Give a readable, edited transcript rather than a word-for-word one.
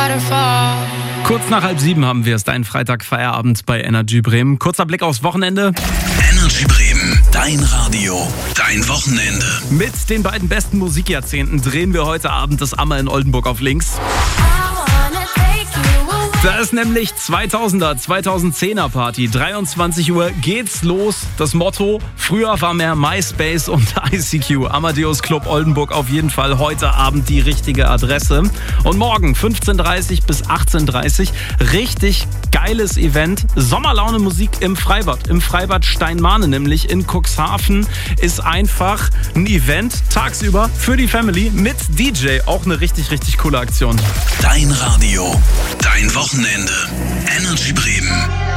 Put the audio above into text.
waterfall. Kurz nach 6:30 haben wir es, dein Freitag-Feierabend bei Energy Bremen. Kurzer Blick aufs Wochenende. Energy Bremen, dein Radio, dein Wochenende. Mit den beiden besten Musikjahrzehnten drehen wir heute Abend das Ammer in Oldenburg auf links. Da ist nämlich 2010er Party. 23 Uhr geht's los. Das Motto, früher war mehr MySpace und ICQ. Amadeus Club Oldenburg auf jeden Fall heute Abend die richtige Adresse. Und morgen 15:30 bis 18:30 richtig geiles Event. Sommerlaune Musik im Freibad. Im Freibad Steinmahne, nämlich in Cuxhaven, ist einfach ein Event tagsüber für die Family mit DJ. Auch eine richtig, richtig coole Aktion. Dein Radio, dein Wochenende. Energy Bremen.